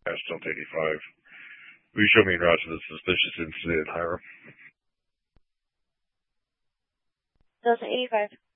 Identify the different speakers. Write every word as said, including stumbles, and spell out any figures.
Speaker 1: Dash Delta eighty-five. Will you show me en route to the suspicious incident in Hiram?
Speaker 2: Delta eighty-five.